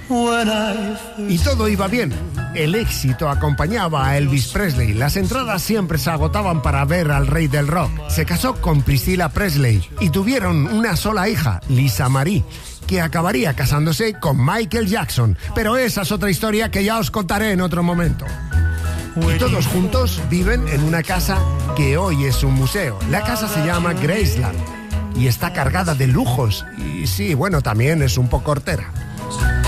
Y todo iba bien. El éxito acompañaba a Elvis Presley. Las entradas siempre se agotaban para ver al rey del rock. Se casó con Priscilla Presley y tuvieron una sola hija, Lisa Marie, que acabaría casándose con Michael Jackson. Pero esa es otra historia que ya os contaré en otro momento. Y todos juntos viven en una casa que hoy es un museo. La casa se llama Graceland y está cargada de lujos. Y sí, bueno, también es un poco hortera.